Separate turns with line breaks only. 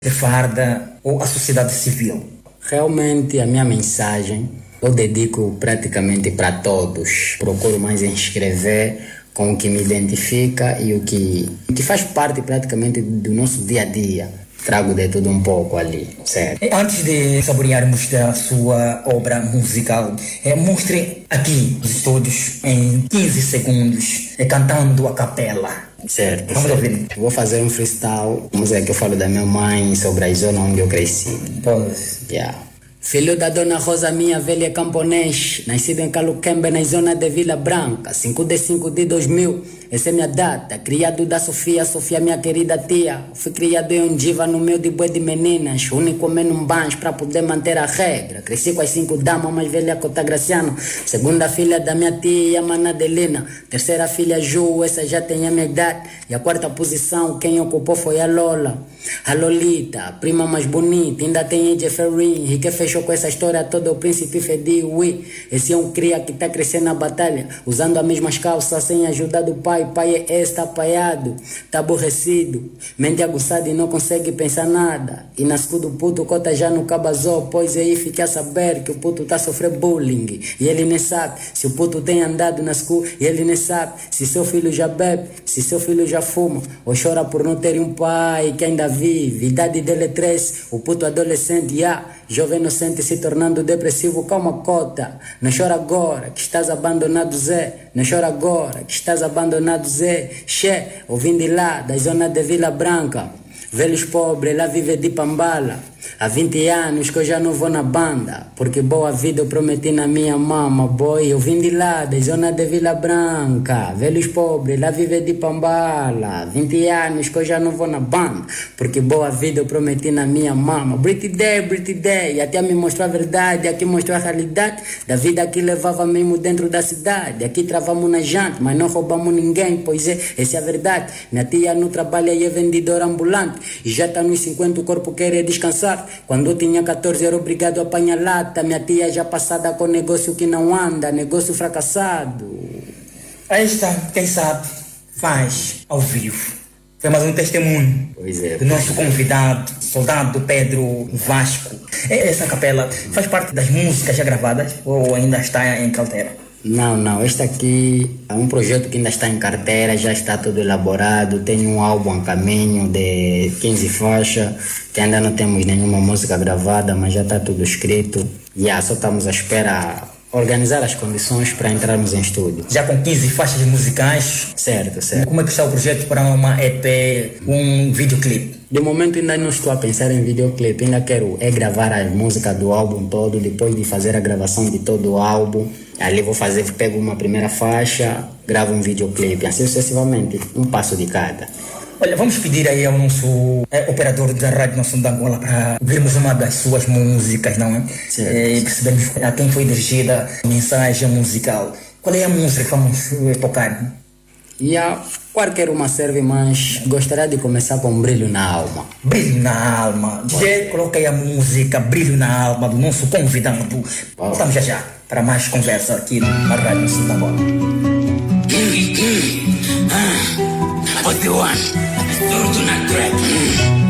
de farda ou a sociedade civil?
Realmente a minha mensagem eu dedico praticamente para todos. Procuro mais escrever com o que me identifica e o que faz parte praticamente do nosso dia a dia. Trago de tudo um pouco ali, certo?
Antes de saborearmos da sua obra musical, mostre aqui os estúdios em 15 segundos, cantando a capela.
Certo.
Vamos ouvir.
Vou fazer um freestyle, música que eu falo da minha mãe, sobre a zona onde eu cresci.
Pois.
Yeah. Filho da Dona Rosa, minha velha camponês, nascido em Caluquembe, na zona de Vila Branca, 5 de 5 de 2000, essa é minha data, criado da Sofia, Sofia minha querida tia, fui criado em Ondiva no meio de boi de meninas, único menos um banjo para poder manter a regra, cresci com as 5 damas, mais velha Cota Graciano, segunda filha da minha tia, Mana Adelina, terceira filha Ju, essa já tem a minha idade, e a quarta posição quem ocupou foi a Lola, a Lolita, a prima mais bonita, ainda tem Jefferin, e que fechou com essa história toda o príncipe Fedi, ui. Esse é um cria que tá crescendo na batalha, usando as mesmas calças sem ajuda do pai é está apaiado, tá aborrecido, mente aguçada e não consegue pensar nada, e na escudo do puto cota já no cabazó, pois aí fica a saber que o puto tá sofrendo bullying, e ele nem sabe se o puto tem andado na escola, e ele nem sabe se seu filho já bebe, se seu filho já fuma, ou chora por não ter um pai que ainda vive, idade dele é 13, o puto adolescente, jovem inocente se tornando depressivo, calma cota, não chora agora que estás abandonado Zé, não chora agora que estás abandonado Zé, ouvindo lá da zona de Vila Branca, velhos pobres lá vive de pambala, há 20 anos que eu já não vou na banda, porque boa vida eu prometi na minha mama, boy, eu vim de lá da zona de Vila Branca, velhos pobres lá vive de pambala, 20 anos que eu já não vou na banda, porque boa vida eu prometi na minha mama, Britty Day, até me mostrou a verdade, aqui mostrou a realidade da vida que levava mesmo dentro da cidade, aqui travamos na janta, mas não roubamos ninguém, pois essa é a verdade, minha tia não trabalha e é vendedora ambulante, e já tá nos 50 o corpo quer descansar, quando eu tinha 14 era obrigado a apanhar lata, minha tia já passada com negócio que não anda, negócio fracassado.
Aí está, quem sabe, faz ao vivo. Foi mais um testemunho do nosso convidado, soldado Pedro Vasco. Essa capela faz parte das músicas já gravadas ou ainda está em carteira?
Não, este aqui é um projeto que ainda está em carteira, já está tudo elaborado, tem um álbum a caminho de 15 faixas, que ainda não temos nenhuma música gravada, mas já está tudo escrito. Só estamos à espera organizar as condições para entrarmos em estúdio.
Já com 15 faixas musicais?
Certo.
Como é que está o projeto para uma EP, um videoclipe?
De momento ainda não estou a pensar em videoclipe, ainda quero gravar as músicas do álbum todo, depois de fazer a gravação de todo o álbum, ali pego uma primeira faixa, gravo um videoclipe, assim sucessivamente, um passo de cada.
Olha, vamos pedir aí ao nosso operador da Rádio Nação de Angola para ouvirmos uma das suas músicas, não é? E percebemos a quem foi dirigida a mensagem musical. Qual é a música que vamos tocar?
Qualquer uma serve, mas gostaria de começar com Brilho na Alma.
Brilho na Alma. Já coloquei a música Brilho na Alma do nosso convidado. Voltamos já para mais conversa aqui na Rádio Nação de Angola.
What the one? Surdo na trap.